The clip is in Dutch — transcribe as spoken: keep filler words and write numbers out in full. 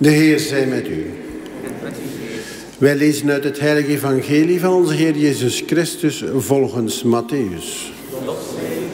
De Heer zij met u. Wij lezen uit het heilige evangelie van onze Heer Jezus Christus volgens Mattheüs.